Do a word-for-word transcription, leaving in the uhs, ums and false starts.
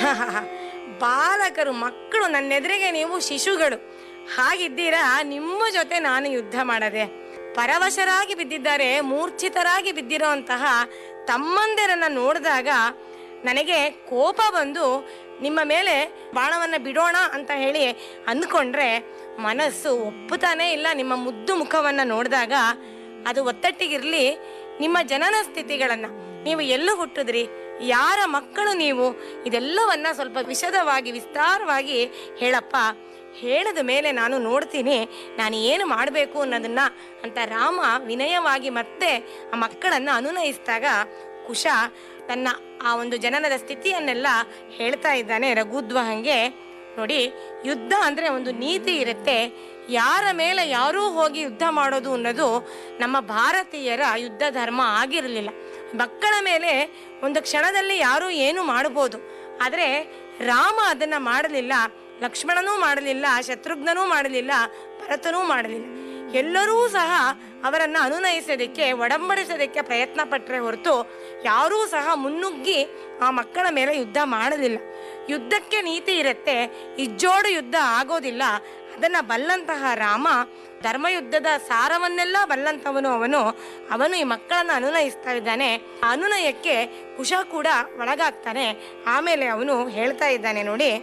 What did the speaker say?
ಬಾಲಕರು, ಮಕ್ಕಳು, ನನ್ನೆದುರಿಗೆ ನೀವು ಶಿಶುಗಳು. ಹಾಗಿದ್ದೀರಾ, ನಿಮ್ಮ ಜೊತೆ ನಾನು ಯುದ್ಧ ಮಾಡದೆ? ಪರವಶರಾಗಿ ಬಿದ್ದಿದ್ದಾರೆ, ಮೂರ್ಛಿತರಾಗಿ ಬಿದ್ದಿರೋಂತಹ ತಮ್ಮಂದಿರನ್ನ ನೋಡಿದಾಗ ನನಗೆ ಕೋಪ ಬಂದು ನಿಮ್ಮ ಮೇಲೆ ಬಾಣವನ್ನು ಬಿಡೋಣ ಅಂತ ಹೇಳಿ ಅಂದ್ಕೊಂಡ್ರೆ ಮನಸ್ಸು ಒಪ್ಪುತ್ತಾನೇ ಇಲ್ಲ. ನಿಮ್ಮ ಮುದ್ದು ಮುಖವನ್ನು ನೋಡಿದಾಗ ಅದು ಒತ್ತಟ್ಟಿಗಿರಲಿ. ನಿಮ್ಮ ಜನನ ಸ್ಥಿತಿಗಳನ್ನು, ನೀವು ಎಲ್ಲೂ ಹುಟ್ಟಿದ್ರಿ, ಯಾರ ಮಕ್ಕಳು ನೀವು, ಇದೆಲ್ಲವನ್ನ ಸ್ವಲ್ಪ ವಿಶದವಾಗಿ ವಿಸ್ತಾರವಾಗಿ ಹೇಳಪ್ಪ. ಹೇಳಿದ ಮೇಲೆ ನಾನು ನೋಡ್ತೀನಿ ನಾನು ಏನು ಮಾಡಬೇಕು ಅನ್ನೋದನ್ನ ಅಂತ ರಾಮ ವಿನಯವಾಗಿ ಮತ್ತೆ ಆ ಮಕ್ಕಳನ್ನು ಅನುನಯಿಸಿದಾಗ ಕುಶ ತನ್ನ ಆ ಒಂದು ಜನನದ ಸ್ಥಿತಿಯನ್ನೆಲ್ಲ ಹೇಳ್ತಾ ಇದ್ದಾನೆ ರಘುದ್ವಹಂಗೆ. ನೋಡಿ, ಯುದ್ಧ ಅಂದರೆ ಒಂದು ನೀತಿ ಇರುತ್ತೆ. ಯಾರ ಮೇಲೆ ಯಾರೂ ಹೋಗಿ ಯುದ್ಧ ಮಾಡೋದು ಅನ್ನೋದು ನಮ್ಮ ಭಾರತೀಯರ ಯುದ್ಧ ಧರ್ಮ ಆಗಿರಲಿಲ್ಲ. ಮಕ್ಕಳ ಮೇಲೆ ಒಂದು ಕ್ಷಣದಲ್ಲಿ ಯಾರೂ ಏನು ಮಾಡ್ಬೋದು, ಆದರೆ ರಾಮ ಅದನ್ನು ಮಾಡಲಿಲ್ಲ. ಲಕ್ಷ್ಮಣನೂ ಮಾಡಲಿಲ್ಲ, ಶತ್ರುಘ್ನನೂ ಮಾಡಲಿಲ್ಲ, ಭರತನೂ ಮಾಡಲಿಲ್ಲ. ಎಲ್ಲರೂ ಸಹ ಅವರನ್ನು ಅನುನಯಿಸೋದಕ್ಕೆ, ಒಡಂಬಡಿಸೋದಕ್ಕೆ ಪ್ರಯತ್ನ ಪಟ್ಟರೆ ಹೊರತು ಯಾರೂ ಸಹ ಮುನ್ನುಗ್ಗಿ ಆ ಮಕ್ಕಳ ಮೇಲೆ ಯುದ್ಧ ಮಾಡಲಿಲ್ಲ. ಯುದ್ಧಕ್ಕೆ ನೀತಿ ಇರುತ್ತೆ, ಇಜ್ಜೋಡು ಯುದ್ಧ ಆಗೋದಿಲ್ಲ. ಅದನ್ನು ಬಲ್ಲಂತಹ ರಾಮ, ಧರ್ಮಯುದ್ಧದ ಸಾರವನ್ನೆಲ್ಲ ಬಲ್ಲಂತವನು ಅವನು ಅವನು ಈ ಮಕ್ಕಳನ್ನು ಅನುನಯಿಸ್ತಾ ಇದ್ದಾನೆ. ಆ ಅನುನಯಕ್ಕೆ ಕುಶ ಕೂಡ ಒಳಗಾಗ್ತಾನೆ. ಆಮೇಲೆ ಅವನು ಹೇಳ್ತಾ ಇದ್ದಾನೆ ನೋಡಿ,